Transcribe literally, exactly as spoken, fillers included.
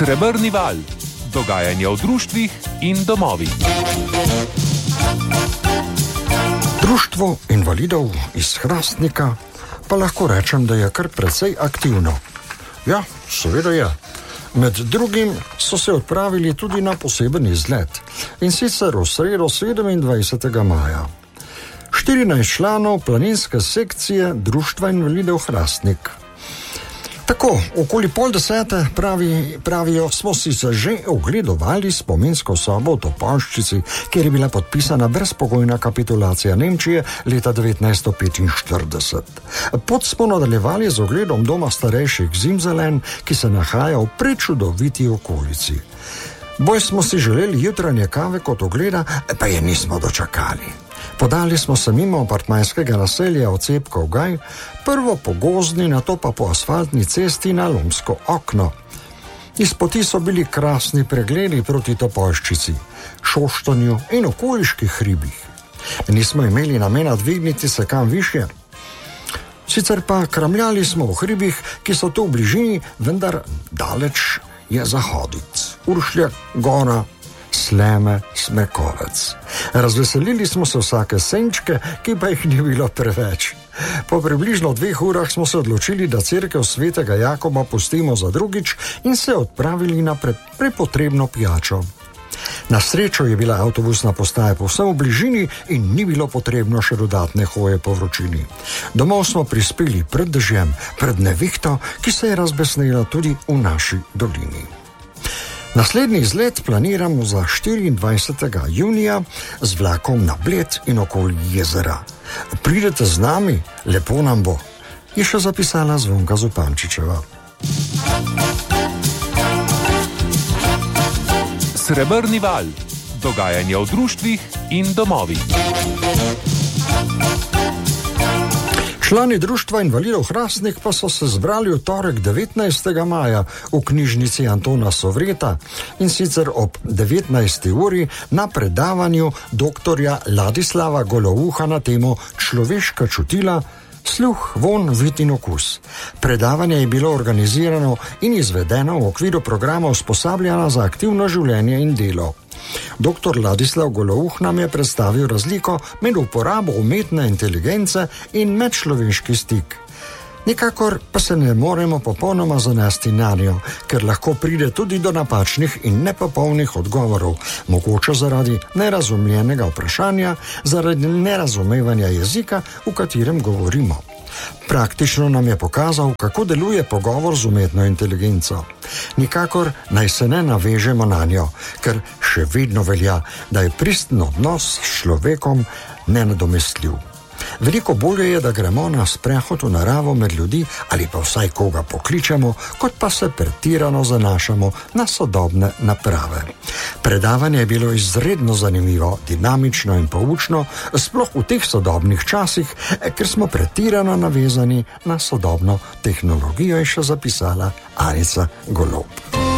Srebrni val. Dogajanje v društvih in domovih. Društvo invalidov iz Hrastnika pa lahko rečem, da je kar precej aktivno. Ja, seveda je. Med drugim so se odpravili tudi na poseben izlet, in sicer v sredo sedemindvajsetega maja. štirinajst članov planinske sekcije Društva invalidov Hrastnik. Tako, okoli pol desete, pravi, pravijo, smo si se že ogledovali spominsko sobo v Topolščici, kjer je bila podpisana brezpogojna kapitulacija Nemčije leta devetnajststo petinštirideset. Pot smo nadaljevali z ogledom doma starejših Zimzelen, ki se nahaja v prečudoviti okolici. Bolj smo si želeli jutranje kave kot ogleda, pa je nismo dočakali. Podali smo se mimo apartmajskega naselja Ocepkov gaj, prvo po gozdni, nato pa po asfaltni cesti na Lomsko okno. Iz poti so bili krasni pregledi proti Topolščici, Šoštanju in okoliških hribih. Nismo imeli namena dvigniti se kam višje. Sicer pa kramljali smo v hribih, ki so tu v bližini, vendar daleč je zahoditi. Uršljak, Gora, Sleme, Smekovec. Razveselili smo se vsake senčke, ki pa jih ni bilo preveč. Po približno dveh urah smo se odločili, da cerkev svetega Jakoba pustimo za drugič in se odpravili na pre, prepotrebno pijačo. Na srečo je bila avtobusna postaja povsem v bližini in ni bilo potrebno še dodatne hoje po vročini. Domov smo prispeli pred dežjem, pred nevihto, ki se je razbesnela tudi v naši dolini. Naslednji izlet planiramo za štiriindvajsetega junija z vlakom na Bled in okoli jezera. Pridete z nami, lepo nam bo, je še zapisala Zvonka Zupančičeva. Srebrni val. Dogajanje v društvih in domovih. Člani Društva invalidov Hrastnik pa so se zbrali v torek devetnajstega maja v knjižnici Antona Sovreta, in sicer ob devetnajsti uri na predavanju doktorja Ladislava Golouha na temo Človeška čutila, sluh, von, vid in okus. Predavanje je bilo organizirano in izvedeno v okviru programa usposabljanja za aktivno življenje in delo. Doktor Ladislav Golouh nam je predstavil razliko med uporabo umetne inteligence in medčloveški stik. Nikakor pa se ne moremo popolnoma zanesti nanjo, ker lahko pride tudi do napačnih in nepopolnih odgovorov, mogoče zaradi nerazumljenega vprašanja, zaradi nerazumevanja jezika, v katerem govorimo. Praktično nam je pokazal, kako deluje pogovor z umetno inteligenco. Nikakor naj se ne navežemo na njo, ker še vedno velja, da je pristen odnos s človekom nenadomestljiv. Veliko bolje je, da gremo na sprehod v naravo med ljudi ali pa vsaj koga pokličemo, kot pa se pretirano zanašamo na sodobne naprave. Predavanje je bilo izredno zanimivo, dinamično in poučno, sploh v teh sodobnih časih, ker smo pretirano navezani na sodobno tehnologijo, je še zapisala Anica Golob.